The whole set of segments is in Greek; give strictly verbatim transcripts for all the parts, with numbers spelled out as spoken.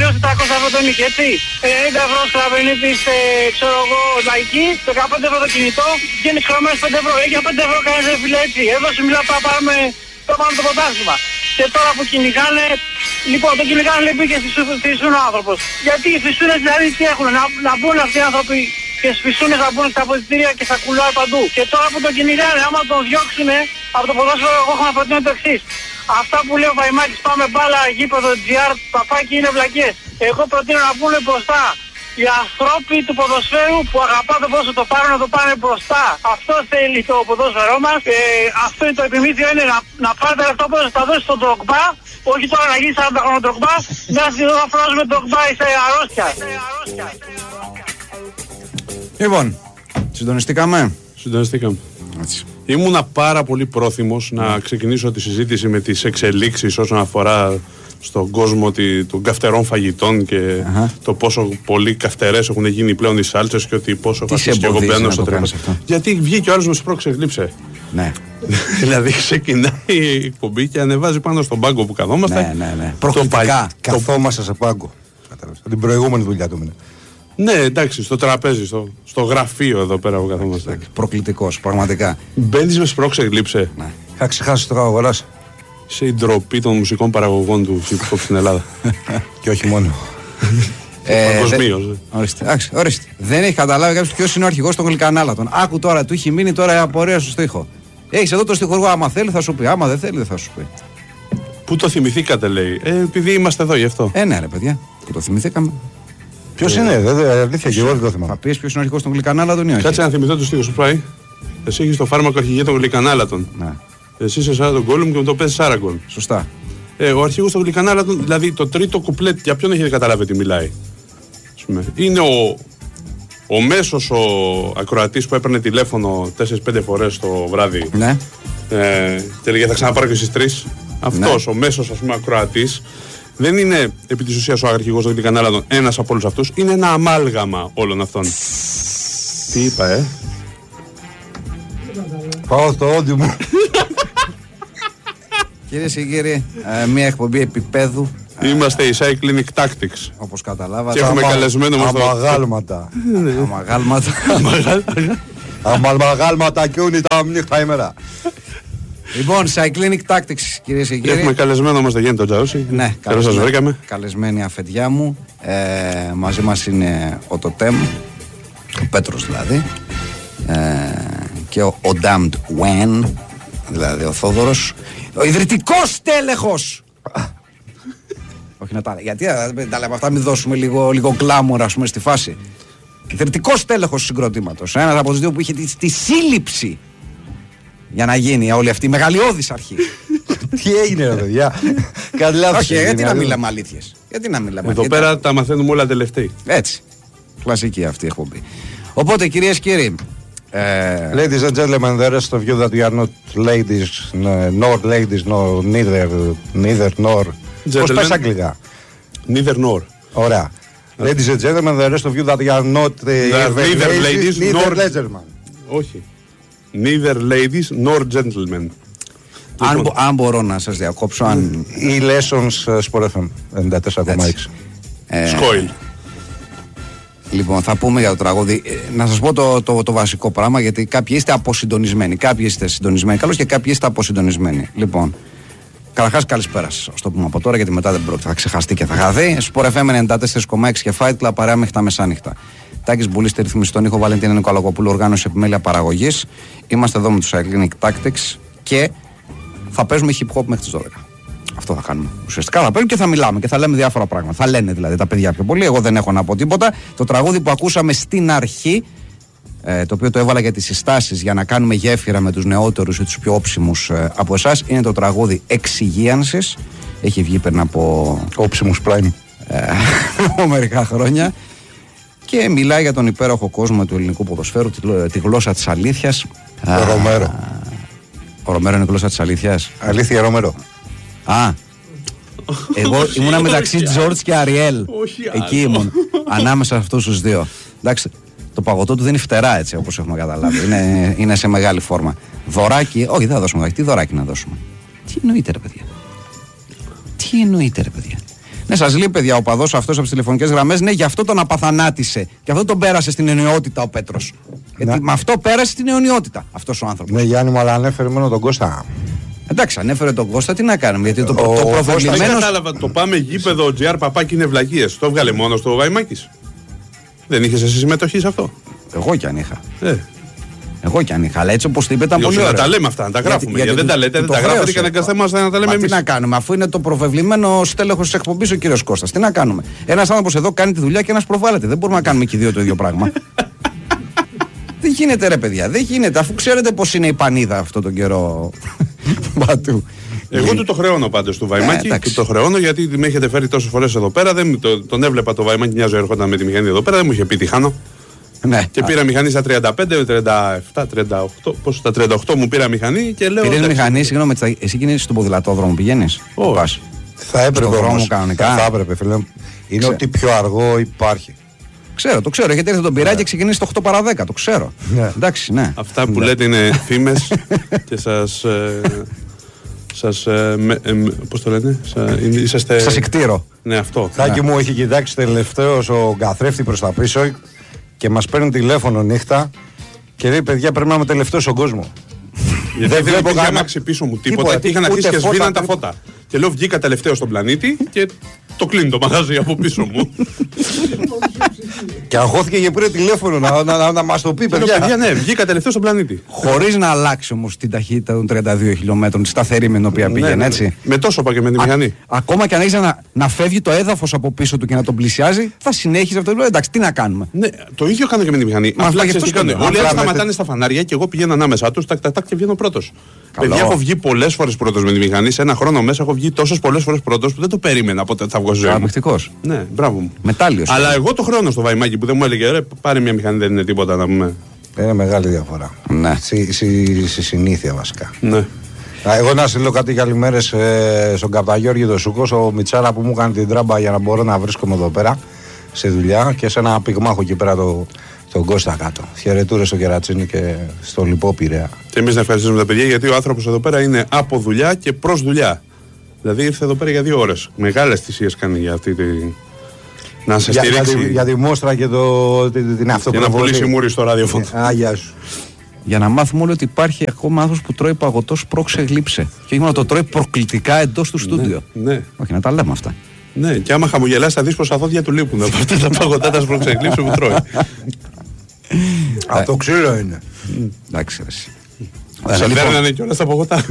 πλήρωσε τριακόσια ευρώ το νίκη, έτσι. ενενήντα ευρώ Σκλαβενίτης, ε, ξέρω εγώ, λαϊκή, δεκαπέντε ευρώ το κινητό, γίνει χρωμένος πέντε ευρώ. Για πέντε ευρώ κάνεις ρε φίλε, έτσι. Εδώ σου μιλάω θα πάρουμε το πάνω το πρωτάθλημα. Και τώρα που κυνηγάνε, λοιπόν, το κυνηγάνε λέει πήγε στη Φυσούν ο άνθρωπος. Γιατί οι Φυσούνες δηλαδή τι έχουν, να, να μπουν αυτοί οι άνθρωποι και στις Φυσούνες να μπουν στα αποδυτήρια και στα κουλάρια παντού. Και τώρα που τον κυνηγάνε, άμα τον διώξουνε από το ποδόσφαιρο, εγώ έχω να προτείνω το εξής. Αυτά που λέει ο Βαϊμάκης, πάμε μπάλα, γήπεδο, τζι αρ, παπάκι είναι βλακίες. Εγώ προτείνω να πούνε μπροστά. Οι ανθρώποι του ποδοσφαίρου που αγαπάνε το ποδόσφαιρο το πάρουν να το πάνε μπροστά. Αυτό θέλει το ποδόσφαιρό μας. Ε, αυτό είναι το επιμήθειο, είναι να, να πάρει τα λεφτά που θα τα δώσει στον Ντρογμπά. Όχι τώρα να γίνει σαράντα χρόνια Ντρογμπά. Να έρθει εδώ να φράζουμε Ντρογμπά σε αρρώστια. Λοιπόν, συντονιστήκαμε. Συντονιστήκαμε. Έτσι. Ήμουνα πάρα πολύ πρόθυμος να ξεκινήσω τη συζήτηση με τις εξελίξεις όσον αφορά στον κόσμο των καυτερών φαγητών και uh-huh. το πόσο πολλοί καυτερές έχουν γίνει πλέον οι σάλτσες και ότι πόσο φασίς και εγώ μπαίνω στο τρένο. Γιατί βγήκε ο άλλος με σπρώξε γλύψε. Ναι. Δηλαδή ξεκινάει η εκπομπή και ανεβάζει πάνω στον πάγκο που καθόμαστε. Ναι, ναι, ναι. Προκλητικά. Καθόμαστε σε πάγκο. Την προηγούμενη δουλειά του μήνα. Ναι, εντάξει, στο τραπέζι, στο, στο γραφείο εδώ πέρα που καθόμαστε. Προκλητικός, πραγματικά. Μπαίνεις με σπρώξε γλύψε. Ναι. Είχα ξεχάσει το αγοράς. Σε η ντροπή των μουσικών παραγωγών του hip hop στην Ελλάδα. Και όχι μόνο. Παγκοσμίως. Ορίστε, ορίστε. Δεν έχει καταλάβει κάποιος ποιος είναι ο αρχηγός των Γλυκανάλατων. Άκου τώρα, του έχει μείνει τώρα η απορία στο στίχο. Έχεις εδώ το στιχουργό, άμα θέλει θα σου πει. Άμα δεν θέλει δεν θα σου πει. Πού το θυμηθήκατε, λέει. Ε, επειδή είμαστε εδώ γι' αυτό. Ε, ναι, ρε παιδιά. Που το θυμηθήκαμε. Ποιος είναι, δεν αλήθεια και εγώ δεν το θυμάμαι. Θα πεις ποιος είναι ο αρχηγός των Γλυκανάλατων ή όχι. Κάτσε να θυμηθώ του στίχους σου πάει. Εσύ έχεις το φάρμακο αρχηγέ των Γλυκανάλατων. Εσύ είσαι σαν τον Γκόλουμ και με το παίζεις Άραγκον. Σωστά. Ε, ο αρχηγός των Γλυκανάλατων, δηλαδή το τρίτο κουπλέτ, για ποιον έχετε καταλάβει τι μιλάει. Είναι ο, ο μέσος ο ακροατής που έπαιρνε τηλέφωνο τέσσερις πέντε φορές το βράδυ. Ναι. Ε, και λέγε θα ξαναπάρω και στις τρεις. Αυτός, ναι. Ο μέσος ας πούμε ακροατής, δεν είναι επί της ουσίας ο αρχηγός των Γλυκανάλατων ένας από όλους αυτούς, είναι ένα αμάλγαμα όλων αυτών. Τι είπα, ε. Πάω στο όντιο μου. Κυρίες και κύριοι, ε, μια εκπομπή επίπεδου. Είμαστε οι Cyclinic Tactics. Όπως καταλάβατε. Και έχουμε Αμα... καλεσμένο μας το... Αμαγάλματα. Αμαγάλματα. Αμαγάλματα και ούνι τα νύχτα ημέρα. Λοιπόν, Cyclinic Tactics, κυρίες και κύριοι. Έχουμε καλεσμένο μας το Γέννη Τζαούσι. Ναι, καλώς σας βρήκαμε. Καλεσμένη αφεντιά μου. Ε, μαζί μας είναι ο Τοτέμ, ο Πέτρος δηλαδή. Ε, και ο, ο Damned When, δηλαδή ο Θόδωρος, ο ιδρυτικός τέλεχος. Όχι να τα λέει, γιατί τα λέμε αυτά, μην δώσουμε λίγο, λίγο γκλάμουρ ας πούμε στη φάση. Ιδρυτικός τέλεχος του συγκροτήματος, ένας από τους δύο που είχε τη, τη σύλληψη για να γίνει όλη αυτή η μεγαλειώδης αρχή. Τι έγινε ρε παιδιά. Κάτι λάθος. Όχι, γιατί να μιλάμε αλήθειες. Γιατί να μιλάμε εδώ πέρα τα μαθαίνουμε όλα τελευταίοι. Έτσι, κλασική αυτή η εκπομπή. Οπότε κυρίες και κύριοι, Uh, ladies and gentlemen, the rest of you that you are not ladies, nor ladies, nor neither, neither nor. Πώς πες αγγλικά? Neither nor. Ωραία. Uh, ladies and gentlemen, the rest of you that you are not uh, neither ladies, ladies neither nor gentlemen. Όχι. Neither ladies nor gentlemen. Αν, λοιπόν. αν μπορώ να σας διακόψω, αν... Οι lessons Sport εφ εμ ενενήντα τέσσερα κόμμα έξι. Σκόιλ. Λοιπόν, θα πούμε για το τραγούδι. Να σας πω το, το, το βασικό πράγμα, γιατί κάποιοι είστε αποσυντονισμένοι. Κάποιοι είστε συντονισμένοι καλώς και κάποιοι είστε αποσυντονισμένοι. Λοιπόν, καταρχάς καλησπέρα σας. Ας το πούμε από τώρα, γιατί μετά δεν πρόκειται. Θα ξεχαστεί και θα χαθεί. Sport εφ εμ ενενήντα τέσσερα κόμμα έξι και Fight Club, παρέα μέχρι τα μεσάνυχτα. Τάκης Μπουλής, στη ρυθμίση στον ήχο, Βαλεντίνα Νικολακοπούλου, οργάνωση επιμέλεια παραγωγής. Είμαστε εδώ με τους Cyclinic Tactics και θα παίζουμε hip hop μέχρι τις δώδεκα. Αυτό θα κάνουμε. Ουσιαστικά θα παίρνουμε και θα μιλάμε και θα λέμε διάφορα πράγματα. Θα λένε δηλαδή τα παιδιά πιο πολύ. Εγώ δεν έχω να πω τίποτα. Το τραγούδι που ακούσαμε στην αρχή, ε, το οποίο το έβαλα για τις συστάσεις για να κάνουμε γέφυρα με τους νεότερους ή τους πιο όψιμους ε, από εσάς, είναι το τραγούδι Εξυγίανσης. Έχει βγει πριν από. Όψιμους Prime. Ε, μερικά χρόνια. Και μιλάει για τον υπέροχο κόσμο του ελληνικού ποδοσφαίρου, τη, τη γλώσσα της αλήθειας. Ο Ρομέρο. Ο Ρομέρο είναι η γλώσσα της αλήθειας. Αλήθεια, Ρομέρο. Α, εγώ ήμουνα μεταξύ Τζόρτζ και Αριέλ. Εκεί ήμουν, ανάμεσα σε αυτούς τους δύο. Εντάξει, το παγωτό του δεν είναι φτερά έτσι όπως έχουμε καταλάβει. Είναι, είναι σε μεγάλη φόρμα. Δωράκι, όχι δεν θα δώσουμε δωράκι. Τι δωράκι να δώσουμε? Τι εννοείται ρε παιδιά? Τι εννοείται ρε παιδιά? Ναι, σας λέει παιδιά ο παδός αυτός από τις τηλεφωνικές γραμμές, ναι, γι' αυτό τον απαθανάτησε. Και αυτό τον πέρασε στην αιωνιότητα ο Πέτρος. Γιατί με αυτό πέρασε στην αιωνιότητα αυτός ο άνθρωπος. Ναι, Γιάννη μου, αλλά ανέφερε μόνο τον Κώστα. Εντάξει, ανέφερε τον Κώστα, τι να κάνουμε. Γιατί το, ο, το ο προβεβλημένος... Δεν κατάλαβα, το πάμε γήπεδο, ο Τζιάρ Παπάκη είναι βλακίες. Το έβγαλε μόνο στο Βαϊμάκης. Δεν είχες εσύ συμμετοχή σε αυτό? Εγώ κι αν είχα. Ε. Εγώ κι αν είχα, αλλά έτσι όπως το είπε ήταν πολύ ωραίο. Να τα λέμε αυτά, να τα γράφουμε. Γιατί, γιατί δεν τα λέτε, δεν τα γράφετε και αναγκαστέμαστε να τα λέμε εμείς. Τι να κάνουμε, αφού είναι το προβεβλημένο στέλεχος της εκπομπής ο κύριος Κώστας. Τι να κάνουμε. Ένας άνθρωπος εδώ κάνει τη δουλειά και ένας προβάλλεται. Δεν μπορούμε να κάνουμε και οι δύο το ίδιο πράγμα. Δεν γίνεται ρε παιδιά, δεν γίνεται. Αφού ξέρετε πως είναι η πανίδα αυτό τον καιρό. Πατού. Εγώ του το χρεώνω πάντως του Βαϊμάκη. Ε, του το χρεώνω γιατί με έχετε φέρει τόσες φορές εδώ πέρα. Δεν, το, τον έβλεπα το Βαϊμάκη μια ζωή έρχονταν με τη μηχανή εδώ πέρα. Δεν μου είχε πει τι χάνω. Ναι. Και πήρα μηχανή στα τριάντα πέντε, τριάντα επτά, τριάντα οκτώ. Πόσο στα τριάντα οκτώ μου πήρα μηχανή και λέω. Πήρες μηχανή, συγγνώμη, εσύ κινείσαι στον ποδηλατόδρομο, πηγαίνεις? Όχι. Πας. Θα έπρεπε όμως, κανονικά. Θα έπρεπε, φίλε. Είναι ότι πιο αργό υπάρχει. Ξέρω, το ξέρω. Γιατί έρθει τον πειρά και ξεκινήσει το οκτώ παρά δέκα. Το ξέρω. Ναι. Εντάξει, ναι. Αυτά που ναι. λέτε είναι φήμες και σας. Ε, σας. Ε, με, ε, πώς το λένε, σα, είσαστε. Σας εκτήρω. Ναι, αυτό. Θάκη ναι. μου, έχει κοιτάξει τελευταίος ο καθρέφτη προς τα πίσω και μας παίρνει τηλέφωνο νύχτα και λέει: παιδιά, πρέπει να είμαι τελευταίος στον κόσμο. Γιατί δεν βλέπω γάμαξη πίσω μου τίποτα. τίποτα είχαν αρχίσει και σβήναν τα φώτα. Και λέω: βγήκα τελευταίο στον πλανήτη και το κλείνει το μαγαζί από πίσω μου. Και αγχώθηκε και πήρε τηλέφωνο να, να, να, να μας το πει, παιδιά. παιδιά ναι, βγήκα τελευταίο στον πλανήτη. Χωρίς να αλλάξει όμως την ταχύτητα των τριάντα δύο χιλιόμετρων, τη σταθερή με την οποία πήγαινε, ναι, ναι, έτσι. Με τόσο πα και με τη μηχανή. Α, ακόμα και αν έχει να, να φεύγει το έδαφος από πίσω του και να τον πλησιάζει, θα συνέχιζε αυτό. Εντάξει, τι να κάνουμε. Ναι, το ίδιο κάνω και με τη μηχανή. Μα απλά αυτό κάνει. Όλοι σταματάνε στα φανάρια και εγώ πηγαίνω ανάμεσά του, τακ τακ και βγαίνω πρώτος. Παιδιά, έχω βγει πολλές φορές πρώτος με τη μηχανή. Σε ένα χρόνο μέσα έχω βγει τόσες πολλές φορές πρώτος που δεν το περίμενα πότε θα βγω ζωή. Καταπληκτικός. Ναι, μπράβο μου. Μετάλλιος. Αλλά εγώ το χρόνο στο Βαϊμάκι που δεν μου έλεγε ρε, πάρε μια μηχανή, δεν είναι τίποτα να πούμε. Είναι μεγάλη διαφορά. Ναι. Στη, στη, στη συνήθεια βασικά. Ναι. Εγώ να στείλω κάτι καλημέρες ε, στον Καπαγιώργη τον Σούκο, ο Μιτσάρα που μου κάνει την τράμπα για να μπορώ να βρίσκομαι εδώ πέρα σε δουλειά και σε ένα πυγμάχο εκεί πέρα το, τον Κώστα κάτω. Χαιρετούρες στο Κερατσίνι και στο λοιπό Πειραιά. Και εμείς να ευχαριστήσουμε τα παιδιά γιατί ο άνθρωπος εδώ πέρα είναι από δουλειά και προς δουλειά. Δηλαδή ήρθε εδώ πέρα για δύο ώρες. Μεγάλες θυσίες κάνει για αυτή τη. Να σε για, στηρίξει. Για, για τη μόστρα και το, την, την αυτοπροβολή. Για να πουλήσει μούρι στο ραδιοφωνό. Α, γεια σου. Για να μάθουμε όλοι ότι υπάρχει ακόμα άνθρωπος που τρώει παγωτό πρόξε γλύψε. Και όχι μόνο το τρώει προκλητικά εντός του στούντιο. Ναι, ναι. Όχι, να τα λέμε αυτά. Ναι, και άμα χαμογελάσει θα δεις πως τα δόντια του λείπουν από αυτά τα παγωτά τα πρόξε γλύψε που τρώει. Αυτό ξύλο είναι. Εντάξει, ρε. Σε φέρνανε κιόλας τα παγωτά.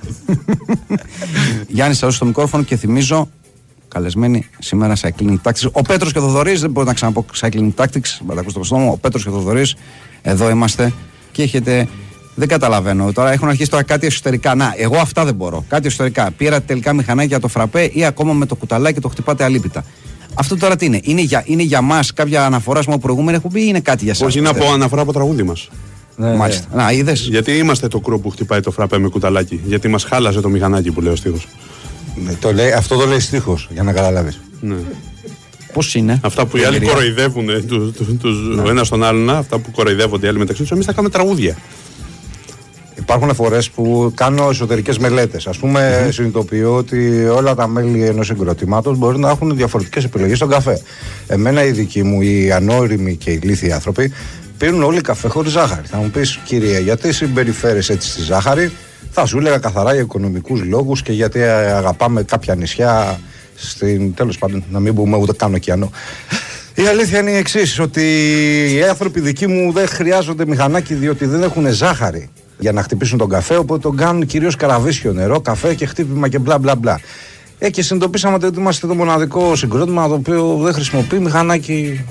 Γιάννη, σα δώσω το μικρόφωνο και θυμίζω καλεσμένοι σήμερα σε Cycling Tactics. Ο Πέτρος και ο Θοδωρής, δεν μπορώ να ξαναπώ Cycling Tactics, θα τα ακούσω στο στόμα. Ο Πέτρος και ο Θοδωρής, εδώ είμαστε και έχετε. Δεν καταλαβαίνω. Τώρα έχουν αρχίσει τώρα κάτι εσωτερικά. Να, εγώ αυτά δεν μπορώ. Κάτι εσωτερικά. Πήρατε τελικά μηχανάκι για το φραπέ ή ακόμα με το κουταλάκι το χτυπάτε αλίπητα. Αυτό τώρα τι είναι, είναι για, είναι για μας κάποια αναφορά στην προηγούμενη εκπομπή ή είναι κάτι για σας? Όχι, είναι από αναφορά από τραγούδι μας. Ναι, μάλιστα. Ναι. Να, είδες. Γιατί είμαστε το κρού που χτυπάει το φραπέ με κουταλάκι. Γιατί μας χάλασε το μηχανάκι που λέει ο στίχος. Ναι, το λέει, αυτό το λέει στίχος, για να καταλάβεις. Ναι. Πώς είναι? Αυτά που οι άλλοι κοροϊδεύουν του, του, του, ναι. ο ένας τον άλλον, αυτά που κοροϊδεύονται οι άλλοι μεταξύ τους, εμείς θα κάνουμε τραγούδια. Υπάρχουν φορές που κάνω εσωτερικές μελέτες. Ας πούμε, mm-hmm. συνειδητοποιώ ότι όλα τα μέλη ενός συγκροτήματος μπορεί να έχουν διαφορετικές επιλογές στον καφέ. Εμένα οι δικοί μου, οι ανώριμοι και οι ηλίθιοι άνθρωποι, πίνουν όλοι καφέ χωρίς ζάχαρη. Θα μου πεις, κύριε, γιατί συμπεριφέρεις έτσι στη ζάχαρη? Θα σου έλεγα καθαρά για οικονομικούς λόγους και γιατί αγαπάμε κάποια νησιά. Στην, τέλος πάντων, να μην πούμε ούτε καν ωκεανό. Η αλήθεια είναι η εξής, ότι οι άνθρωποι δικοί μου δεν χρειάζονται μηχανάκι διότι δεν έχουν ζάχαρη για να χτυπήσουν τον καφέ, οπότε τον κάνουν κυρίως καραβίσιο νερό, καφέ και χτύπημα και μπλα μπλα μπλα. Ε, και συνειδητοποίησαμε ότι είμαστε το μοναδικό συγκρότημα το οποίο δεν χρησιμοποιεί μηχανάκι.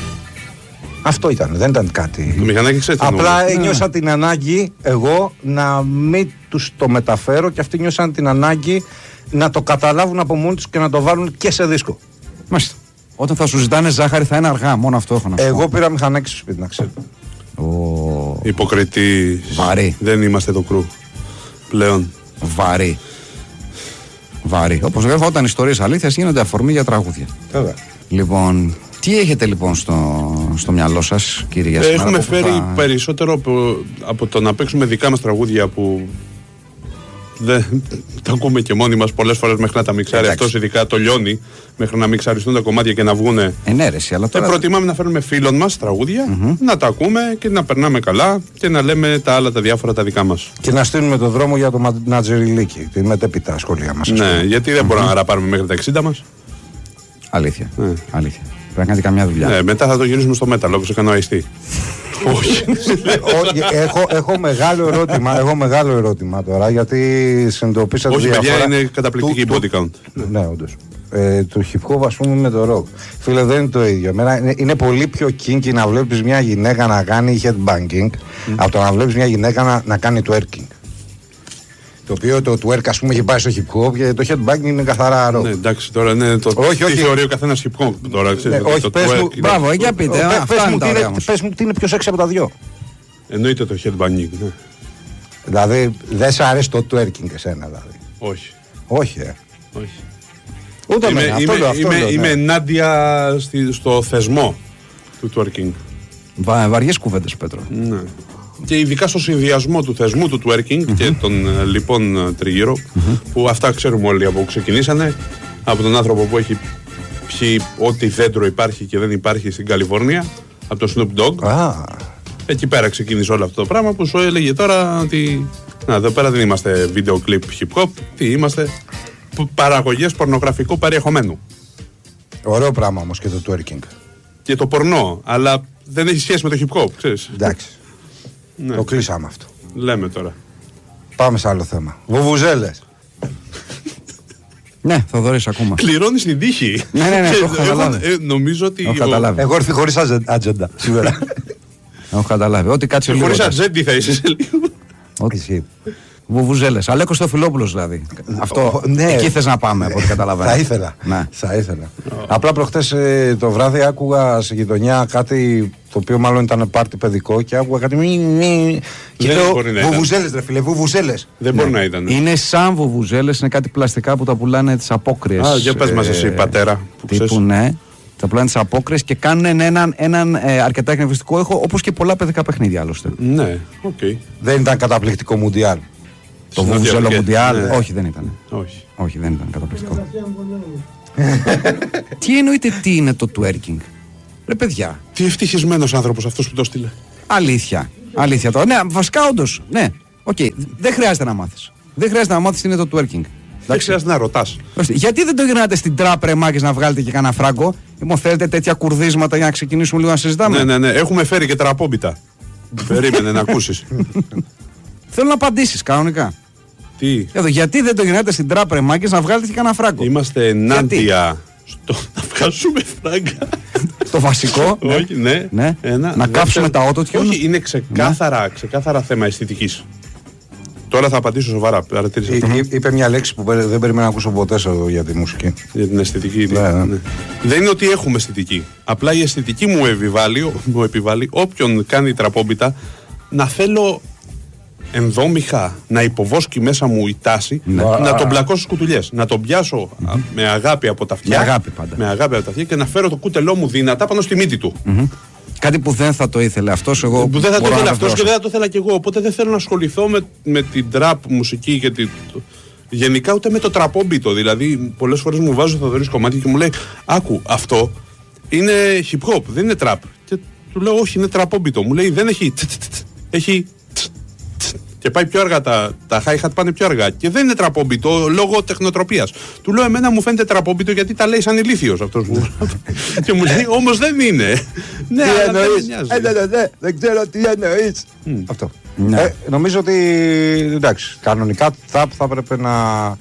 Αυτό ήταν, δεν ήταν κάτι. Το μηχανάκι ξέρετε. Απλά ναι. νιώσα την ανάγκη εγώ να μην τους το μεταφέρω και αυτοί νιώσαν την ανάγκη να το καταλάβουν από μόνοι τους και να το βάλουν και σε δίσκο. Μάλιστα. Όταν θα σου ζητάνε ζάχαρη θα είναι αργά, μόνο αυτό έχω να πω. Εγώ πήρα μηχανάκι στο σπίτι, να ξέρετε. Ο... Υποκριτή. Βαρύ. Δεν είμαστε το κρου πλέον. Βαρύ. Βαρύ. Όπως λέω, όταν ιστορίες αλήθειας γίνονται αφορμή για τραγούδια. Βέβαια. Λοιπόν, τι έχετε λοιπόν στο, στο μυαλό σας, κύριε Γιάννη? Έχουμε φέρει θα... περισσότερο από, από το να παίξουμε δικά μας τραγούδια που δεν, τα ακούμε και μόνοι μας πολλές φορές μέχρι να τα μιξάρει. Αυτός ειδικά το λιώνει μέχρι να μιξαριστούν τα κομμάτια και να βγουνε. Ενέρεση, αλλά τώρα. Ε, προτιμάμε να φέρνουμε φίλων μας τραγούδια, mm-hmm. να τα ακούμε και να περνάμε καλά και να λέμε τα άλλα τα διάφορα τα δικά μας. Και να στείλουμε το δρόμο για το Νατζεριλίκι, τη μετέπειτα σχολεία μας. Ναι, γιατί δεν mm-hmm. μπορούμε να ραπάρουμε μέχρι τα εξήντα μας. Αλήθεια. Ναι. Αλήθεια. Πρέπει να κάνετε καμιά δουλειά. Ναι, μετά θα το γυρίσουμε στο metal, όπως έκανε ο Αϊστή. Όχι. έχω, έχω, μεγάλο ερώτημα, έχω μεγάλο ερώτημα τώρα, γιατί συνειδητοποίησα τη διαφορά. Όχι, παιδιά, είναι καταπληκτική η body count. Ναι, όντως. Ε, το hip hop, ας πούμε, με το rock. Φίλε, δεν είναι το ίδιο. Εμένα είναι, είναι πολύ πιο kinky να βλέπεις μια γυναίκα να κάνει headbanging mm. από το να βλέπεις μια γυναίκα να, να κάνει twerking. Το οποίο το twerk, ας πούμε, έχει πάει στο hip hop και το headbanging είναι καθαρά rock. Ναι, εντάξει, τώρα είναι το. Όχι, όχι. θεωρεί ο καθένας hip hop τώρα, ξέρεις. Ναι, όχι, πες μου. Μπράβο, για πείτε. Πες μου τι είναι πιο σεξι από τα δυο. Εννοείται το headbanging, ναι. Δηλαδή, δεν σ' αρέσει το twerking εσένα, δηλαδή. Όχι. Όχι, ε. Όχι. Ούτε είμαι, με, αυτό είμαι, λέω, αυτό είμαι, λέω, ναι. είμαι ενάντια στη, στο θεσμό του twerking. Βα, βαριές κουβέντες, Πέτρο. Ναι. Και ειδικά στο συνδυασμό του θεσμού του twerking mm-hmm. και των λοιπόν τριγύρω mm-hmm. που αυτά ξέρουμε όλοι από που ξεκινήσανε, από τον άνθρωπο που έχει πιει ό,τι δέντρο υπάρχει και δεν υπάρχει στην Καλιφόρνια, από το Snoop Dogg. Ah. Εκεί πέρα ξεκίνησε όλο αυτό το πράγμα που σου έλεγε τώρα ότι να, εδώ πέρα δεν είμαστε βίντεο κλιπ hip hop, τι είμαστε, παραγωγές πορνογραφικού περιεχομένου. Ωραίο πράγμα όμως και το twerking. Και το πορνό, αλλά δεν έχει σχέση με το hip hop, ξέρεις. Εντάξει. Ναι. Το κλείσαμε αυτό. Λέμε τώρα. Πάμε σε άλλο θέμα. Βουβουζέλες. Ναι, Θοδωρής, ακούμε. Κληρώνεις την τύχη. Ναι, ναι, ναι, το έχω καταλάβει. Ε, νομίζω ότι. Έχω καταλάβει. Εγώ ήρθα χωρίς ατζέντα σήμερα. Έχω καταλάβει. Ό,τι κάτσε λίγο. Χωρίς ατζέντη θα είσαι σε λίγο. Ό,τι ισχύει. Βουβουζέλες. Αλέκος Θεοφιλόπουλος δηλαδή. Αυτό. Ναι. Εκεί θες να πάμε, από ό,τι καταλαβαίνω. Θα ήθελα. Ναι. Θα ήθελα. Απλά προχτές ε, το βράδυ άκουγα σε γειτονιά κάτι το οποίο μάλλον ήταν πάρτι παιδικό και άκουγα κάτι. Μη, μη, και λέω βουβουζέλες, ρε φίλε, βουβουζέλες. Δεν μπορεί να ήταν. Είναι σαν βουβουζέλες, είναι κάτι πλαστικά που τα πουλάνε τις απόκριες. Α, για πες μας εσύ, πατέρα. Τύπου, ναι. Τα πουλάνε τις απόκριες και κάνουν έναν, έναν ε, αρκετά εκνευριστικό ήχο, όπως και πολλά παιδικά παιχνίδια άλλωστε. Ναι, οκ. Okay. Δεν ήταν καταπληκτικό μουντιάλ. Το βουβουζέλο μουντιάλ. Ναι. Όχι, δεν ήταν. Όχι. Όχι, δεν ήταν καταπληκτικό. Τι εννοείται τι είναι το twerking? Ρε παιδιά. Τι ευτυχισμένος άνθρωπος αυτός που το στείλε. Αλήθεια. Αλήθεια τώρα. Ναι, βασικά όντως. Ναι. Οκ. Okay. Δεν χρειάζεται να μάθεις. Δεν χρειάζεται να μάθεις τι είναι το twerking. Δεν χρειάζεται να ρωτάς. Γιατί δεν το γυρνάτε στην τραπ, ρε μάκες, να βγάλετε και κανένα φράγκο? Λοιπόν, θέλετε τέτοια κουρδίσματα για να ξεκινήσουμε λίγο να συζητάμε? Ναι, ναι, ναι. Έχουμε φέρει και τραπόμπιτα. Περίμενε να ακούσεις. Θέλω να απαντήσεις κανονικά. Τι? Εδώ, γιατί δεν το γυρνάτε στην τραπ, ρε μάκες, να βγάλετε και κανένα φράγκο? Είμαστε ενάντια στο να βγάζουμε φράγκα. Το βασικό. Όχι, ναι. ναι. Ένα, να κάψουμε τα autotune. Όχι, είναι ξεκάθαρα, ναι. ξεκάθαρα θέμα αισθητικής. Τώρα θα απαντήσω σοβαρά. Εί, είπε μια λέξη που δεν περίμενα να ακούσω ποτέ για τη μουσική. Για την αισθητική. Ναι, ναι. Ναι. Δεν είναι ότι έχουμε αισθητική. Απλά η αισθητική μου επιβάλλει, μου επιβάλλει όποιον κάνει τραπόμπιτα να θέλω ενδόμηχα να υποβόσκει μέσα μου η τάση, ναι. να τον πλακώσω στις κουτουλιές. Να τον πιάσω mm-hmm. με αγάπη από τα αυτιά. Με αγάπη πάντα. Με αγάπη από τα αυτιά και να φέρω το κούτελό μου δυνατά πάνω στη μύτη του. Mm-hmm. Κάτι που δεν θα το ήθελε αυτός, εγώ. Που δεν θα το ήθελε αυτός και δεν θα το ήθελα κι εγώ. Οπότε δεν θέλω να ασχοληθώ με, με την τραπ μουσική και την. Γενικά ούτε με το τραπόμπιτο. Δηλαδή, πολλές φορές μου βάζει ο Θοδωρής κομμάτι και μου λέει: άκου, αυτό είναι hip hop, δεν είναι τραπ. Και του λέω: όχι, είναι τραπόμπιτο. Μου λέει: δεν έχει. Έχει. Και πάει πιο αργά, τα, τα hi-hat πάνε πιο αργά. Και δεν είναι τραπόμπιτο λόγω τεχνοτροπίας. Του λέω: εμένα μου φαίνεται τραπόμπιτο γιατί τα λέει σαν ηλίθιος αυτός μου. Και μου λέει: όμως δεν είναι. Ναι, αλλά δεν νοιάζει. Ε, ναι, ναι, ναι, δεν ξέρω τι εννοείς. Mm. Αυτό. Ναι. Ε, νομίζω ότι εντάξει, κανονικά θα, θα έπρεπε να,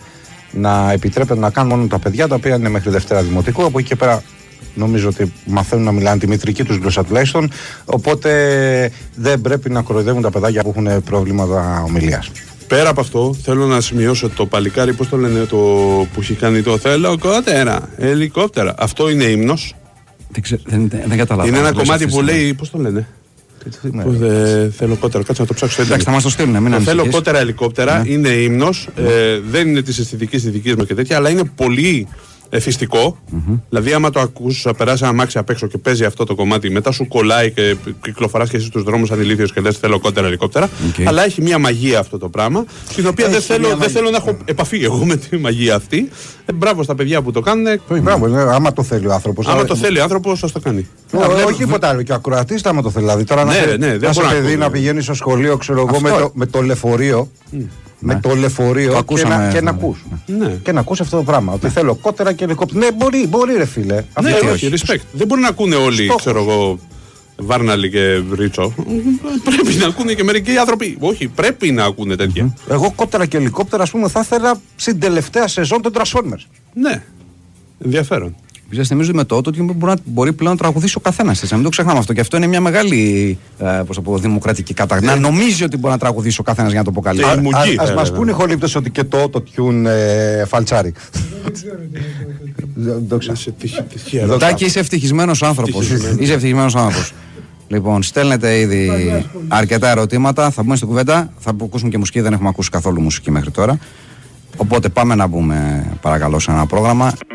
να επιτρέπεται να κάνουν μόνο τα παιδιά τα οποία είναι μέχρι Δευτέρα Δημοτικού. Από εκεί και πέρα νομίζω ότι μαθαίνουν να μιλάνε τη μητρική τους γλώσσα τουλάχιστον. Οπότε δεν πρέπει να κοροϊδεύουν τα παιδάκια που έχουν προβλήματα ομιλίας. Πέρα από αυτό, θέλω να σημειώσω το παλικάρι, πώς το λένε, το που έχει κάνει το θέλω κότερα, ελικόπτερα. Αυτό είναι ύμνος. Δεν, ξε, δεν, δεν καταλαβαίνω. Είναι ένα κομμάτι που λέει, πώς το λένε. Πώς δε, θέλω κότερα, κάτσε να το ψάξω. Εντάξει, θα μας το στείλουν, μην ανησυχείς. Θέλω κότερα ελικόπτερα, ναι. είναι ύμνος, ε, δεν είναι της αισθητικής δικής μας και τέτοια, αλλά είναι πολύ εθιστικό. Mm-hmm. Δηλαδή, άμα το ακούς, περάσει ένα αμάξι απ' έξω και παίζει αυτό το κομμάτι, μετά σου κολλάει και κυκλοφοράς και εσύ στους δρόμους ανηλήθιος και λες θέλω κότερα ελικόπτερα. Okay. Αλλά έχει μια μαγεία αυτό το πράγμα, την οποία δεν θέλω, δεν θέλω να έχω επαφή εγώ με τη μαγεία αυτή. Ε, μπράβο στα παιδιά που το κάνουν. Ε, μπράβο, ναι, άμα το θέλει ο άνθρωπος. Άμα το θέλει ο άνθρωπος, θα το κάνει. Όχι τίποτα άλλο. Και ο ακροατής άμα το θέλει. Δηλαδή, τώρα ναι, να σε παιδί να πηγαίνει στο σχολείο, ξέρω εγώ, με το λεωφορείο. Με ναι. το λεωφορείο το και, να, και να ακούς. Ναι. Και να ακούς αυτό το πράγμα. Ναι. Ότι θέλω κότερα και ελικόπτερο. Ναι, μπορεί, μπορεί ρε φίλε. Ναι, όχι, respect. Δεν μπορεί να ακούνε όλοι, Στόχος. ξέρω εγώ, Βάρναλη και Ρίτσο. Πρέπει να ακούνε και μερικοί άνθρωποι. Όχι, πρέπει να ακούνε τέτοια. Mm-hmm. Εγώ κότερα και ελικόπτερα, ας πούμε, θα ήθελα στην τελευταία σεζόν των Transformers. Ναι, ενδιαφέρον. Επίσης, θυμίζω με το ότι μπορεί, μπορεί πλέον να τραγουδήσει ο καθένας της. Να μην το ξεχνάμε αυτό. Και αυτό είναι μια μεγάλη ε, πώς το πω, δημοκρατική καταγραφή. Να νομίζει ότι μπορεί να τραγουδήσει ο καθένας για να το πω καλύτερα. Ας μας πούνε οι χολύπτες ότι και το auto-tune ε, φαλτσάρι. Τάκη, είσαι ευτυχισμένος άνθρωπος. Είσαι ευτυχισμένος άνθρωπος. Λοιπόν, στέλνετε ήδη αρκετά ερωτήματα. Θα μπούμε στην κουβέντα. Θα ακούσουμε και μουσική. Δεν έχουμε ακούσει καθόλου μουσική μέχρι τώρα. Οπότε πάμε να μπούμε παρακαλώ σε ένα πρόγραμμα.